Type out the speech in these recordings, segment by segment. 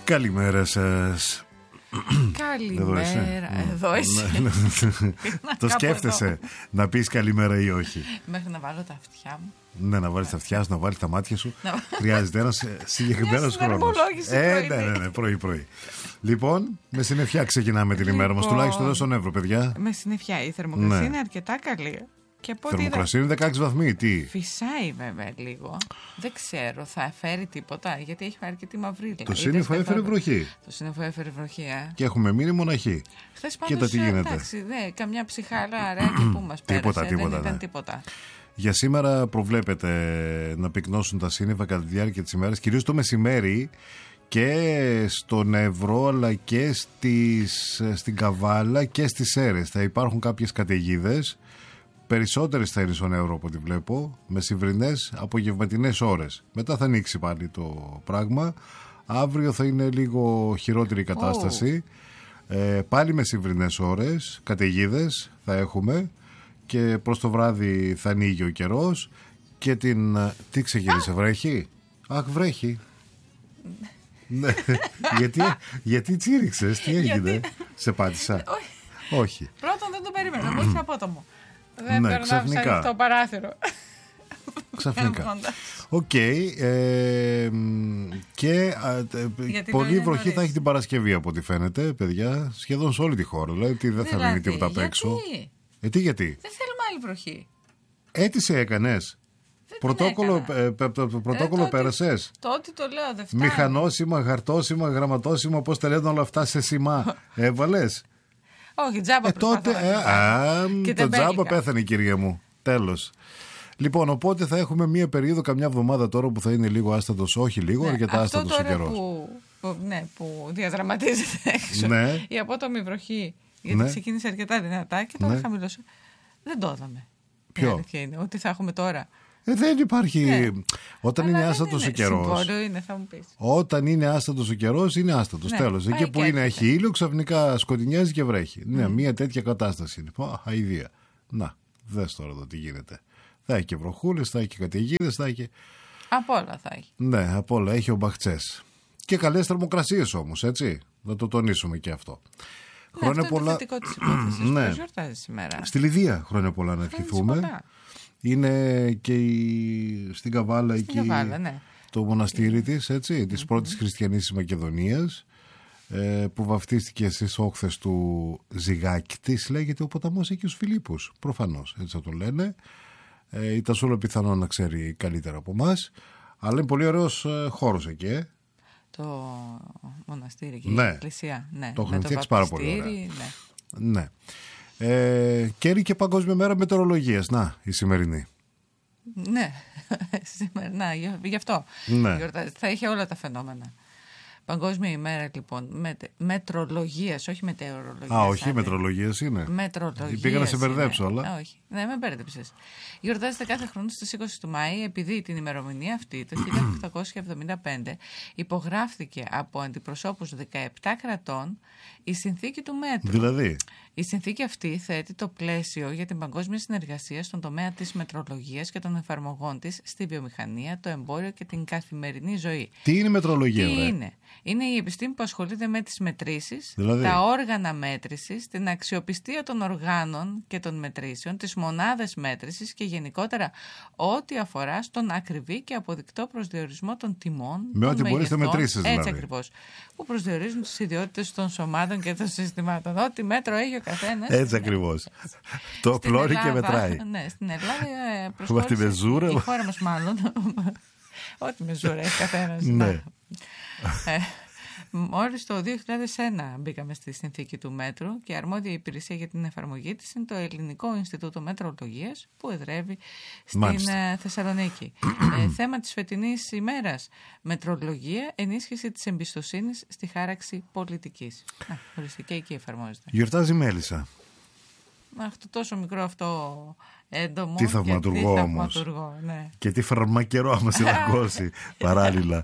Καλημέρα σας. Καλημέρα. Εδώ είσαι. Το σκέφτεσαι να πεις καλημέρα ή όχι? Μέχρι να βάλω τα αυτιά μου. Ναι, να βάλεις τα αυτιά σου, να βάλεις τα μάτια σου. Χρειάζεται ένας συγκεκριμένος χρόνος. Ναι, πρωί. Λοιπόν, με συννεφιά ξεκινάμε την ημέρα μας. Τουλάχιστον εδώ στον Εύρο, παιδιά. Με συννεφιά. Η θερμοκρασία είναι αρκετά καλή. Η θερμοκρασία είναι 16 βαθμοί. Τι? Φυσάει βέβαια λίγο. Δεν ξέρω, θα φέρει τίποτα, γιατί έχει αρκετή μαυρίλα. Το σύννεφο έφερε βροχή. Το σύννεφο έφερε βροχή, Και έχουμε μείνει μοναχοί. Χθες πάντως, τι γίνεται. Εντάξει, καμιά ψυχαλαράκι που μας πέρασε. Δεν ήταν τίποτα. Για σήμερα προβλέπεται να πυκνώσουν τα σύννεφα κατά τη διάρκεια της ημέρας, κυρίως το μεσημέρι και στον Εύρο, αλλά και στην Καβάλα και στις Σέρρες. Θα υπάρχουν κάποιες καταιγίδες. Περισσότερες θα είναι στον Εύρο από ό,τι βλέπω, μεσημβρινές απογευματινές ώρες. Μετά θα ανοίξει πάλι το πράγμα. Αύριο θα είναι λίγο χειρότερη η κατάσταση. Πάλι μεσημβρινές ώρες, καταιγίδες θα έχουμε και προς το βράδυ θα ανοίγει ο καιρός. Και τι ξεκίνησε, βρέχει? Αχ, βρέχει. Ναι. γιατί τσίριξες, τι έγινε? Σε πάτησα? Όχι. Πρώτον δεν το περίμενα, μου είχε απότομο. Δεν ναι, ξαφνικά. Στο παράθυρο. Ξαφνικά. Οκ. Και πολύ βροχή θα έχει την Παρασκευή από ό,τι φαίνεται, παιδιά. Σχεδόν σε όλη τη χώρα. Δηλαδή δεν θα μείνει τίποτα απ' έξω. Γιατί? Δεν θέλουμε άλλη βροχή. Αίτηση έκανες? Πρωτόκολλο πέρασες? Τότε το λέω, δεν φτάνει. Μηχανόσημα, χαρτόσημα, γραμματόσημα, πώς τα λένε όλα αυτά σε σημά. Έβαλες? Όχι, τζάμπα τότε, το τζάμπα πέθανε, κυρία μου. Τέλος. Λοιπόν, οπότε θα έχουμε μία περίοδο, καμιά εβδομάδα τώρα, που θα είναι λίγο άστατος, όχι λίγο, αρκετά άστατος ο καιρός. Που διαδραματίζεται έξω. Ναι. Η απότομη βροχή, γιατί ξεκίνησε αρκετά δυνατά και τώρα χαμηλώσε. Δεν το είδαμε. Ποιο? Η αλήθεια είναι ότι θα έχουμε τώρα. Δεν υπάρχει. Όταν είναι άστατος ο καιρός. Συμβόλαιο είναι, θα μου πεις. Όταν είναι άστατος ο καιρός, είναι άστατος. Τέλος. Εκεί που έχει ήλιο, ξαφνικά σκοτεινιάζει και βρέχει. Ναι, μια τέτοια κατάσταση είναι. Αηδία. Να, δες τώρα εδώ τι γίνεται. Θα έχει και βροχούλες, θα έχει και καταιγίδες, θα έχει. Απ' όλα θα έχει. Ναι, απ' όλα. Έχει ο μπαχτσές. Και καλές θερμοκρασίες όμως, έτσι. Να το τονίσουμε και αυτό. Ναι, χρόνια αυτό πολλά. Είναι το θετικό της υπόθεσης. Πώς γιορτάζεις σήμερα? Στη Λιδία χρόνια πολλά να ευχηθούμε. Είναι και στην Καβάλα εκεί, ναι. το μοναστήρι της, έτσι, της πρώτης χριστιανής της Μακεδονίας, που βαφτίστηκε στις όχθες του Ζυγάκητης, λέγεται ο ποταμός Αγίους Φιλίππους, προφανώς, έτσι θα τον λένε. Η Τασούλα πιθανόν να ξέρει καλύτερα από εμάς, αλλά είναι πολύ ωραίος χώρος εκεί. Το μοναστήρι και η εκκλησία. Ναι, το έχουν φτιάξει πάρα πολύ ωραία. Ναι. Και είναι και Παγκόσμια Μέρα Μετεωρολογίας. Να, η σημερινή. Ναι, σημερινά, γι' αυτό. Ναι. Θα είχε όλα τα φαινόμενα. Παγκόσμια ημέρα λοιπόν μετρολογίας, όχι μετεωρολογίας. Όχι, μετρολογίας είναι. Μετρολογίας. Πήγα να σε μπερδέψω, αλλά. Όχι, δεν με μπέρδεψες. Γιορτάζεται κάθε χρόνο στις 20 του Μάη, επειδή την ημερομηνία αυτή, το 1875, υπογράφτηκε από αντιπροσώπους 17 κρατών η συνθήκη του μέτρου. Δηλαδή. Η συνθήκη αυτή θέτει το πλαίσιο για την παγκόσμια συνεργασία στον τομέα της μετρολογίας και των εφαρμογών της στη βιομηχανία, το εμπόριο και την καθημερινή ζωή. Τι είναι η μετρολογία, Τι είναι? Είναι η επιστήμη που ασχολείται με τις μετρήσεις, δηλαδή. Τα όργανα μέτρησης, την αξιοπιστία των οργάνων και των μετρήσεων, τις μονάδες μέτρησης και γενικότερα ό,τι αφορά στον ακριβή και αποδεικτό προσδιορισμό των τιμών. Με ό,τι μπορείς να μετρήσεις, δηλαδή. Έτσι ακριβώς. Που προσδιορίζουν τις ιδιότητες των σωμάτων και των συστημάτων. Ό,τι μέτρο έχει ο καθένας. Έτσι ακριβώς. Το πλώρει και μετράει. Ναι, στην Ελλάδα προσχώρησε. Η χώρα μας μάλλον. Ό,τι μεζούρα έχει καθένας. Ναι. Μόλις το 2001 μπήκαμε στη συνθήκη του μέτρου και αρμόδια υπηρεσία για την εφαρμογή της είναι το Ελληνικό Ινστιτούτο Μετρολογίας που εδρεύει στην Θεσσαλονίκη. Θέμα της φετινής ημέρας: μετρολογία, ενίσχυση της εμπιστοσύνης στη χάραξη πολιτικής. Ορίστε, και εκεί εφαρμόζεται. Γιορτάζει Μέλισσα. Αχ, το τόσο μικρό αυτό έντομο. Τι θαυματουργό όμως. Ναι. Και τι φαρμακερό άμα σε δακώσει παράλληλα.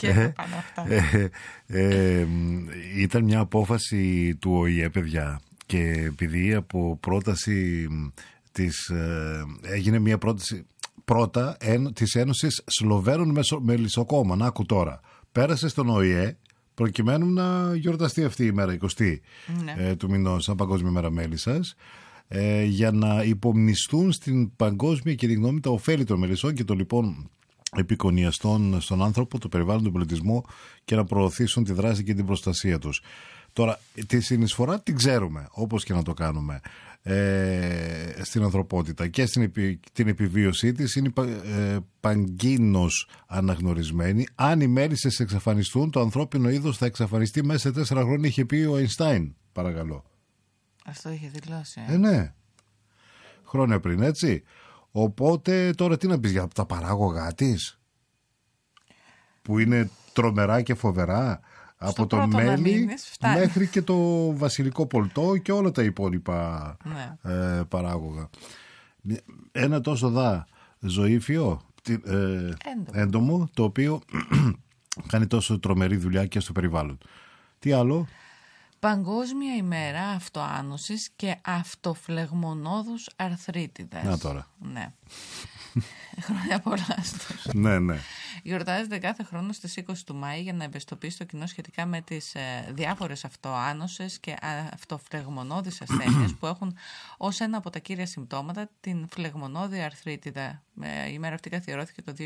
Ήταν μια απόφαση του ΟΗΕ, παιδιά, και επειδή από πρόταση της έγινε μια πρόταση της Ένωσης Σλοβαίνων Μελισσοκόμων, άκου τώρα, πέρασε στον ΟΗΕ, προκειμένου να γιορταστεί αυτή η μέρα, 20 του μηνός, σαν Παγκόσμια Μέρα Μέλισσας, για να υπομνηστούν στην παγκόσμια κοινή γνώμη τα ωφέλη των μελισσών και των λοιπόν επικονιαστών στον άνθρωπο, το περιβάλλον, τον πολιτισμό και να προωθήσουν τη δράση και την προστασία τους. Τώρα, τη συνεισφορά την ξέρουμε, όπως και να το κάνουμε, στην ανθρωπότητα και την επιβίωσή της είναι παγκίνως αναγνωρισμένη. Αν οι μέλισσες εξαφανιστούν, το ανθρώπινο είδος θα εξαφανιστεί μέσα σε 4 χρόνια, είχε πει ο Αϊνστάιν, παρακαλώ. Αυτό είχε δηλώσει. Ναι. Χρόνια πριν, έτσι. Οπότε τώρα τι να πεις για τα παράγωγά της, που είναι τρομερά και φοβερά, από το μέλι μέχρι και το βασιλικό πολτό και όλα τα υπόλοιπα παράγωγα. Ένα τόσο ζωήφιο, έντομο, το οποίο κάνει τόσο τρομερή δουλειά και στο περιβάλλον. Τι άλλο? Παγκόσμια ημέρα αυτοάνωσης και αυτοφλεγμονώδους αρθρίτιδας. Να τώρα. Ναι. Χρόνια πολλά στους. Ναι, ναι. Γιορτάζεται κάθε χρόνο στις 20 του Μάη για να ευαισθητοποιήσει το κοινό σχετικά με τις διάφορες αυτοάνωσες και αυτοφλεγμονώδεις ασθένειες που έχουν ως ένα από τα κύρια συμπτώματα την φλεγμονώδη αρθρίτιδα. Η μέρα αυτή καθιερώθηκε το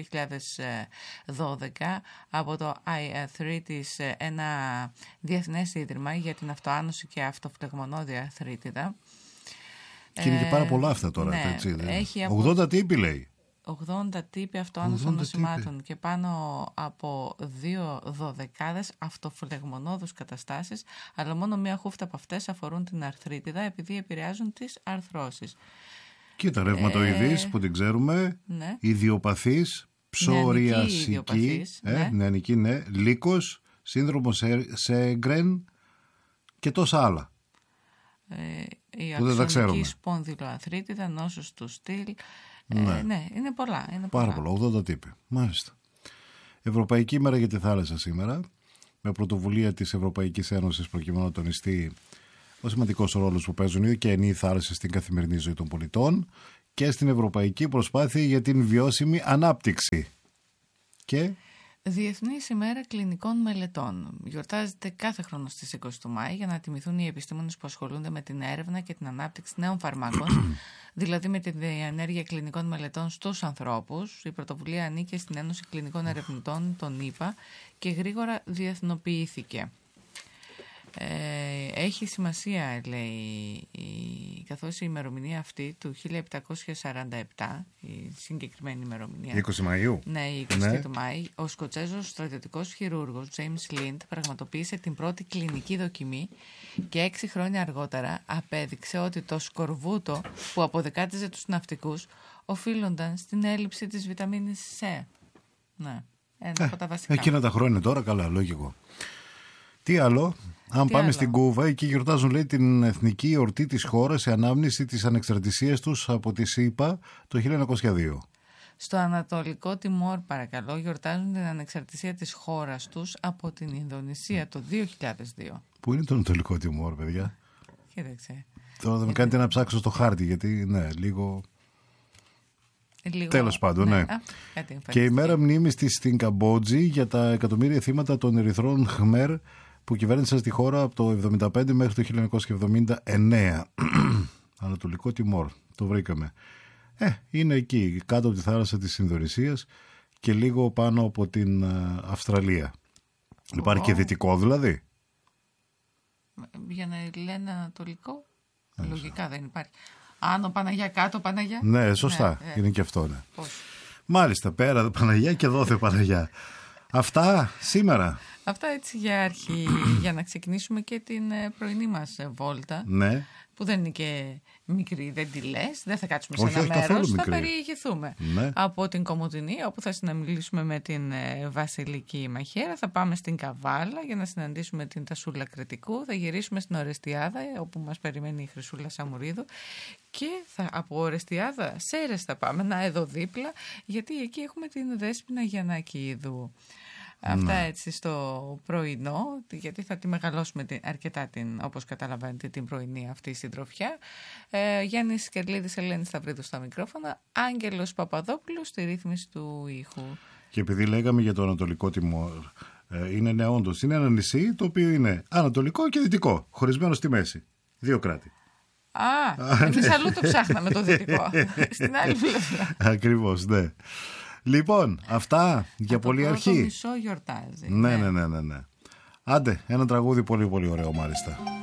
2012 από το iArthritis, ένα διεθνές ίδρυμα για την αυτοάνωση και αυτοφλεγμονώδη αρθρίτιδα. Και είναι και πάρα πολλά αυτά τώρα. Ναι, έτσι, έχει 80 τύποι λέει. 80 τύποι αυτοάνωσων νοσημάτων και πάνω από 2 δωδεκάδες αυτοφλεγμονώδους καταστάσεις, αλλά μόνο μία χούφτα από αυτές αφορούν την αρθρίτιδα επειδή επηρεάζουν τις αρθρώσεις. Κοίτα, ρευματοειδής που την ξέρουμε, ναι. Ιδιοπαθής, ψωριασική, νεανική, ναι, λύκος, σύνδρομο Σέγκρεν και τόσα άλλα. Η αξονική σπονδυλοαρθρίτιδα, νόσος του στυλ. Ναι, είναι πολλά. Πάρα πολλά, 80 τύποι. Μάλιστα. Ευρωπαϊκή ημέρα για τη θάλασσα σήμερα, με πρωτοβουλία της Ευρωπαϊκής Ένωσης προκειμένου να τονιστεί ο σημαντικός ρόλος που παίζουν οι ωκεανοί, οι θάλασσες στην καθημερινή ζωή των πολιτών και στην ευρωπαϊκή προσπάθεια για την βιώσιμη ανάπτυξη. Και Διεθνής ημέρα κλινικών μελετών. Γιορτάζεται κάθε χρόνο στις 20 του Μάη για να τιμηθούν οι επιστήμονες που ασχολούνται με την έρευνα και την ανάπτυξη νέων φαρμάκων, δηλαδή με τη διενέργεια κλινικών μελετών στους ανθρώπους. Η πρωτοβουλία ανήκε στην Ένωση Κλινικών Ερευνητών, τον ΗΠΑ, και γρήγορα διεθνοποιήθηκε. Έχει σημασία, λέει, καθώς η ημερομηνία αυτή του 1747, η συγκεκριμένη ημερομηνία, 20 Μαΐου. Ναι, η 20 του Μάη, ο Σκοτσέζος στρατιωτικός χειρούργος James Lind πραγματοποίησε την πρώτη κλινική δοκιμή και 6 χρόνια αργότερα απέδειξε ότι το σκορβούτο που αποδεκάτιζε τους ναυτικούς οφείλονταν στην έλλειψη της βιταμίνης C. Ναι, ένα από τα βασικά. Εκείνα τα χρόνια τώρα, καλά, λογικό. Τι άλλο? Πάμε στην Κούβα, εκεί γιορτάζουν, λέει, την εθνική εορτή της χώρας σε ανάμνηση της ανεξαρτησίας τους από τη ΣΥΠΑ το 1902. Στο Ανατολικό Τιμόρ, παρακαλώ, γιορτάζουν την ανεξαρτησία της χώρας τους από την Ινδονησία το 2002. Πού είναι το Ανατολικό Τιμόρ, παιδιά? Κοίταξε. Τώρα θα με κάνετε να ψάξω στο χάρτη, γιατί λίγο... Τέλος πάντων, ναι. Και η μέρα μνήμης της στην Καμπότζη για τα εκατομμύρια θύματα των ερυθρών Χμέρ που κυβέρνησαν στη χώρα από το 1975 μέχρι το 1979. Ανατολικό Τιμόρ, το βρήκαμε. Είναι εκεί, κάτω από τη θάλασσα της Ινδονησίας και λίγο πάνω από την Αυστραλία. Υπάρχει και δυτικό δηλαδή. Για να λένε Ανατολικό, λογικά δεν υπάρχει. Άνω Παναγιά, κάτω Παναγιά. Ναι, σωστά. Είναι και αυτό, ναι. Πώς? Μάλιστα, πέρα Παναγιά και δόθε Παναγιά. Αυτά σήμερα. Αυτά έτσι για αρχή, για να ξεκινήσουμε και την πρωινή μας βόλτα. Ναι. Που δεν είναι και μικρή, δεν τη λες, δεν θα κάτσουμε σε ένα μέρος, θα περιηγηθούμε. Ναι. Από την Κομοτηνή, όπου θα συναμιλήσουμε με την Βασιλική Μαχαίρα, θα πάμε στην Καβάλα για να συναντήσουμε την Τασούλα Κρητικού, θα γυρίσουμε στην Ορεστιάδα, όπου μας περιμένει η Χρυσούλα Σαμουρίδου, και από Ορεστιάδα Σέρες θα πάμε, να εδώ δίπλα, γιατί εκεί έχουμε την Δέσποινα Γιαννακηδού. Αυτά έτσι στο πρωινό, γιατί θα τη μεγαλώσουμε αρκετά όπως καταλαβαίνετε την πρωινή αυτή συντροφιά. Γιάννης Κερλίδης, Ελένη Σταυρίδου στα μικρόφωνα, Άγγελος Παπαδόπουλος στη ρύθμιση του ήχου. Και επειδή λέγαμε για το Ανατολικό Τιμόρ, Είναι ναι, όντως. Είναι ένα νησί το οποίο είναι ανατολικό και δυτικό, χωρισμένο στη μέση. 2 κράτη. Εμείς αλλού το ψάχναμε το δυτικό. Στην άλλη πλευρά. Ακριβώς, ναι. Λοιπόν, αυτά για πολύ αρχή. Το μισό γιορτάζει. Ναι. Άντε, ένα τραγούδι πολύ πολύ ωραίο μάλιστα.